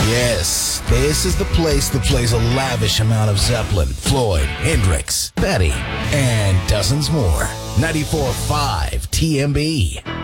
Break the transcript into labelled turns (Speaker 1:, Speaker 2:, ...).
Speaker 1: Yes, this is the place that plays a lavish amount of Zeppelin, Floyd, Hendrix, Betty, and dozens more. 94.5 TMB.